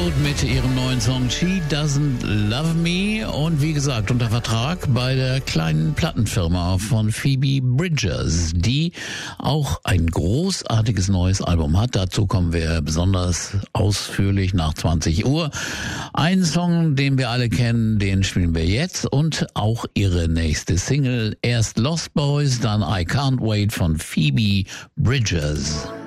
Road mit ihrem neuen Song She Doesn't Love Me und wie gesagt unter Vertrag bei der kleinen Plattenfirma von Phoebe Bridgers, die auch ein großartiges neues Album hat. Dazu kommen wir besonders ausführlich nach 20 Uhr. Einen Song, den wir alle kennen, den spielen wir jetzt und auch ihre nächste Single. Erst Lost Boys, dann I Can't Wait von Phoebe Bridgers.